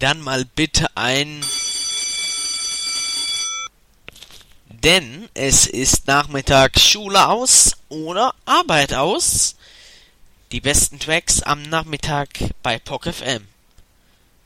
dann mal bitte ein... Denn es ist Nachmittag, Schule aus oder Arbeit aus. Die besten Tracks am Nachmittag bei POC FM.